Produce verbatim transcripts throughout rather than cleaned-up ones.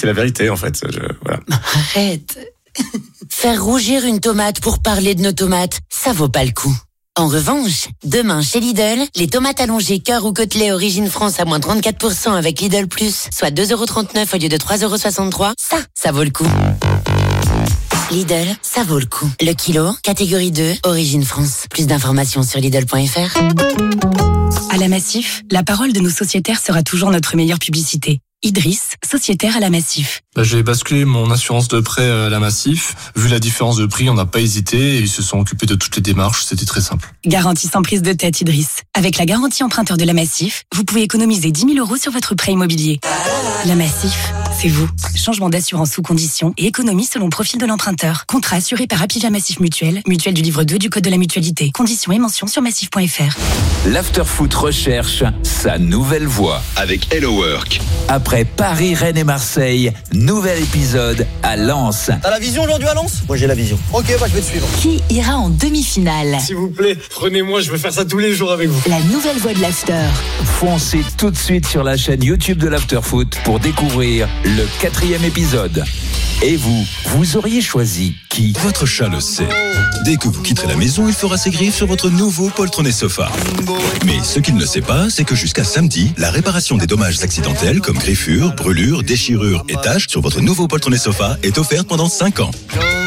c'est la vérité en fait. Je, voilà. Arrête. Faire rougir une tomate pour parler de nos tomates, ça vaut pas le coup. En revanche, demain chez Lidl, les tomates allongées cœur ou côtelets origine France à moins trente-quatre pour cent avec Lidl Plus, soit deux euros trente-neuf au lieu de trois euros soixante-trois, ça, ça vaut le coup. Lidl, ça vaut le coup. Le kilo, catégorie deux, origine France. Plus d'informations sur Lidl point F R. À la Massif, la parole de nos sociétaires sera toujours notre meilleure publicité. Idriss, sociétaire à la Massif. Bah, j'ai basculé mon assurance de prêt à la Massif. Vu la différence de prix, on n'a pas hésité et ils se sont occupés de toutes les démarches. C'était très simple. Garantie sans prise de tête, Idriss. Avec la garantie emprunteur de la Massif, vous pouvez économiser dix mille euros sur votre prêt immobilier. La Massif, c'est vous. Changement d'assurance sous condition et économie selon profil de l'emprunteur. Contrat assuré par Apivia Massif Mutuelle, mutuelle du livre deux du Code de la mutualité. Conditions et mentions sur massif point F R. L'Afterfoot recherche sa nouvelle voix avec Hello Work. Après Paris, Rennes et Marseille, nouvel épisode à Lens. T'as la vision aujourd'hui à Lens ? Moi j'ai la vision. Ok, bah je vais te suivre. Qui ira en demi-finale ? S'il vous plaît, prenez-moi, je veux faire ça tous les jours avec vous. La nouvelle voix de l'After. Foncez tout de suite sur la chaîne YouTube de l'Afterfoot pour découvrir le quatrième épisode. Et vous, vous auriez choisi qui ? Votre chat le sait. Dès que vous quitterez la maison, il fera ses griffes sur votre nouveau poltronné sofa. Mais ce qu'il ne sait pas, c'est que jusqu'à samedi, la réparation des dommages accidentels comme griffures, brûlures, déchirures et taches sur votre nouveau poltronné sofa est offerte pendant cinq ans.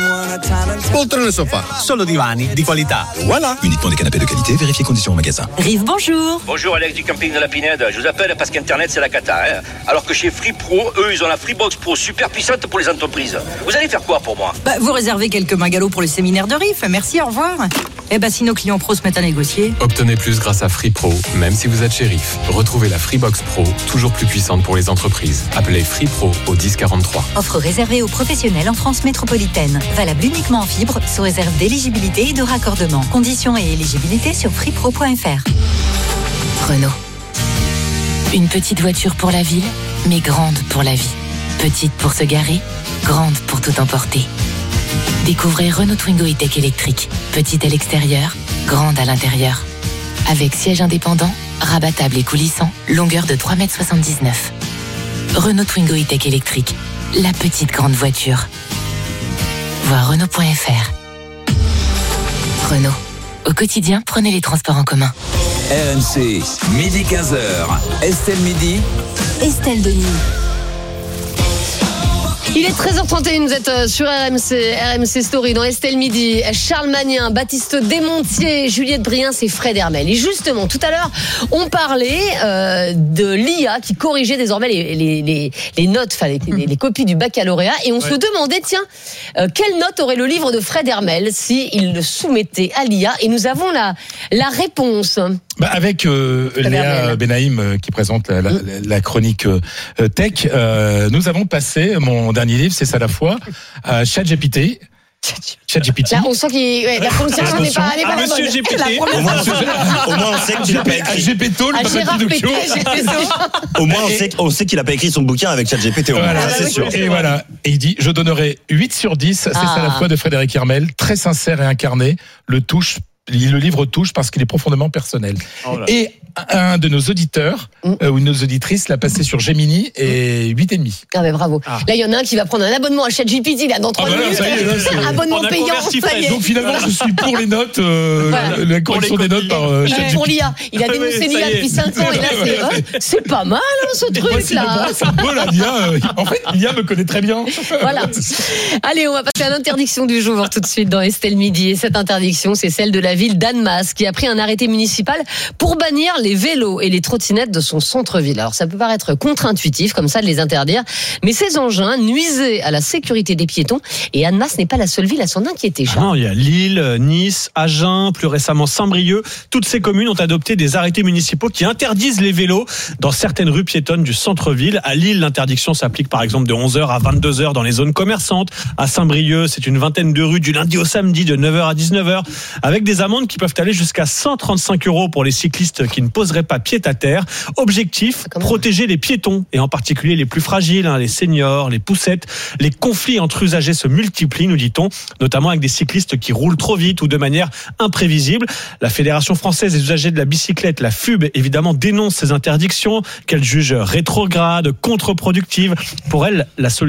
Poltrone sofa, solo divani di qualità. Voilà. Uniquement des canapés de qualité, vérifiez conditions au magasin. Rive, bonjour. Bonjour Alex du camping de la Pinède. Je vous appelle parce qu'Internet c'est la cata. Hein. Alors que chez Free Pro, eux ils ont la Freebox Pro super puissante pour les entreprises. Vous allez faire quoi pour moi ? Bah, vous réservez quelques bungalows pour le séminaire de Riff. Merci, au revoir. Eh ben, si nos clients pros se mettent à négocier. Obtenez plus grâce à Free Pro, même si vous êtes chez Riff. Retrouvez la Freebox Pro, toujours plus puissante pour les entreprises. Appelez Free Pro au dix quarante-trois. Offre réservée aux professionnels en France métropolitaine. Valable uniquement en fibre, sous réserve d'éligibilité et de raccordement. Conditions et éligibilité sur freepro point F R. Renault. Une petite voiture pour la ville, mais grande pour la vie. Petite pour se garer, grande pour tout emporter. Découvrez Renault Twingo E-Tech électrique. Petite à l'extérieur, grande à l'intérieur. Avec siège indépendant, rabattable et coulissant, longueur de trois mètres soixante-dix-neuf. Renault Twingo E-Tech électrique. La petite grande voiture. Voir Renault point F R. Renault. Au quotidien, prenez les transports en commun. R M C, midi quinze heures. Estelle Midi. Estelle Denis. Il est treize heures trente et une, vous êtes sur R M C, R M C Story dans Estelle Midi. Charles Magnin, Baptiste Desmontiers, Juliette Briens et Fred Hermel. Et justement, tout à l'heure, on parlait euh, de l'I A qui corrigeait désormais les, les, les, les notes, enfin les, les, les copies du baccalauréat. Et on ouais. se demandait, tiens, euh, quelle note aurait le livre de Fred Hermel s'il le soumettait à l'I A ? Et nous avons la, la réponse. Bah avec euh, Léa Benaïm euh, qui présente la, la, la, la chronique euh, tech, euh, nous avons passé mon dernier livre, c'est ça la foi, à ChatGPT. ChatGPT. Là, on sent qu'il ouais, la prononciation n'est pas, n'est pas ah, la Monsieur bonne. G P T. Au moins, au moins, on sait que tu l'as pas écrit. G P T, le Gérard Pété, Au moins, on sait, on sait qu'il a pas écrit son bouquin avec ChatGPT. Voilà, c'est oui, sûr. Et voilà. Et il dit, je donnerai huit sur dix. C'est ah. ça la foi de Frédéric Hermel, très sincère et incarné. Le touche. Le livre touche parce qu'il est profondément personnel. Oh et un de nos auditeurs mmh. euh, ou nos auditrices l'a passé sur Gemini et huit virgule cinq. Ah ben bravo. Ah. Là, il y en a un qui va prendre un abonnement à ChatGPT là dans trois ah bah minutes. C'est un abonnement payant. Ça y est. Donc finalement, je suis pour les notes, euh, voilà. la, la correction des notes par euh, ChatGPT. Pour l'I A. Il a dénoncé l'I A depuis cinq ans et là, c'est, hein, c'est pas mal hein, ce truc là. C'est un peu l'I A. En fait, l'I A me connaît très bien. Voilà. Allez, on va passer à l'interdiction du jour tout de suite dans Estelle Midi. Et cette interdiction, c'est celle de la ville d'Annemasse qui a pris un arrêté municipal pour bannir les vélos et les trottinettes de son centre-ville. Alors ça peut paraître contre-intuitif comme ça de les interdire, mais ces engins nuisaient à la sécurité des piétons et Annemasse n'est pas la seule ville à s'en inquiéter. Ah non, il y a Lille, Nice, Agen, plus récemment Saint-Brieuc. Toutes ces communes ont adopté des arrêtés municipaux qui interdisent les vélos dans certaines rues piétonnes du centre-ville. À Lille, l'interdiction s'applique par exemple de onze heures à vingt-deux heures dans les zones commerçantes. À Saint-Brieuc, c'est une vingtaine de rues du lundi au samedi de neuf heures à dix-neuf heures avec des amendes qui peuvent aller jusqu'à cent trente-cinq euros pour les cyclistes qui ne poseraient pas pied à terre. Objectif, protéger les piétons et en particulier les plus fragiles, hein, les seniors, les poussettes. Les conflits entre usagers se multiplient, nous dit-on, notamment avec des cyclistes qui roulent trop vite ou de manière imprévisible. La Fédération française des usagers de la bicyclette, la F U B, évidemment dénonce ces interdictions qu'elle juge rétrogrades, contre-productives. Pour elle, la solution